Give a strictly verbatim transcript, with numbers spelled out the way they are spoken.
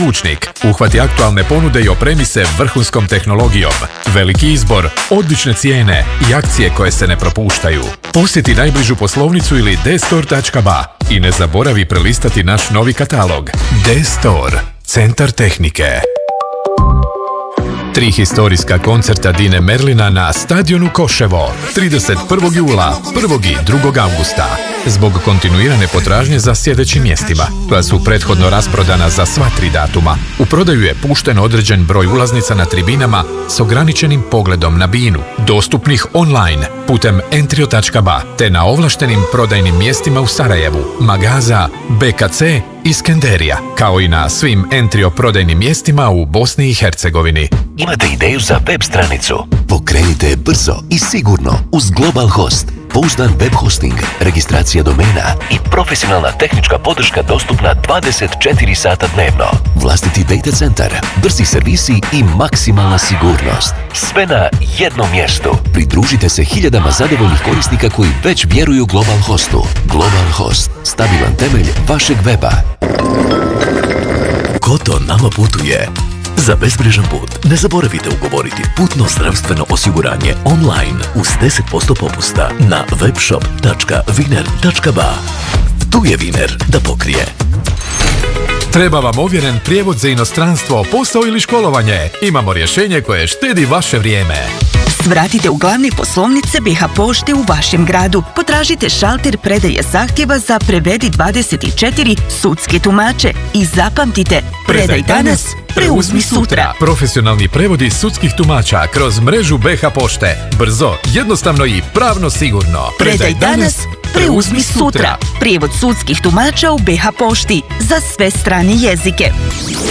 zvučnik. Uhvati aktualne ponude i opremi se vrhunskom tehnologijom. Veliki izbor, odlične cijene i akcije koje se ne propuštaju. Posjeti najbližu poslovnicu ili d store tačka ba i ne zaboravi prelistati naš novi katalog. D-Store, centar tehnike. Tri historijska koncerta Dine Merlina na stadionu Koševo trideset prvog jula, prvog i drugog avgusta. Zbog kontinuirane potražnje za sljedećim mjestima, koja su prethodno rasprodana za sva tri datuma, u prodaju je pušten određen broj ulaznica na tribinama s ograničenim pogledom na binu, dostupnih online putem entrio tačka ba te na ovlaštenim prodajnim mjestima u Sarajevu, Magaza, be ka ce i Skenderija, kao i na svim Entrio prodajnim mjestima u Bosni i Hercegovini. Imate ideju za web stranicu? Pokrenite je brzo i sigurno uz Global Host. Pouzdan web hosting, registracija domena i profesionalna tehnička podrška dostupna dvadeset četiri sata dnevno. Vlastiti data centar, brzi servisi i maksimalna sigurnost. Sve na jednom mjestu. Pridružite se hiljadama zadovoljnih korisnika koji već vjeruju Global Hostu. Global Host, stabilan temelj vašeg weba. Ko to nama putuje? Za bezbrižan put ne zaboravite ugovoriti putno zdravstveno osiguranje online uz deset posto popusta na webshop tačka viner tačka ba. Tu je Viner da pokrije. Treba vam ovjeren prijevod za inostranstvo, posao ili školovanje? Imamo rješenje koje štedi vaše vrijeme. Svratite u glavne poslovnice be ha pošte u vašem gradu. Potražite šalter predaje zahtjeva za Prevedi dvadeset četiri sudske tumače i zapamtite, predaj danas, preuzmi sutra. Profesionalni prevodi sudskih tumača kroz mrežu be ha pošte. Brzo, jednostavno i pravno sigurno. Predaj danas, preuzmi sutra. Prijevod sudskih tumača u be ha pošti za sve strane jezike.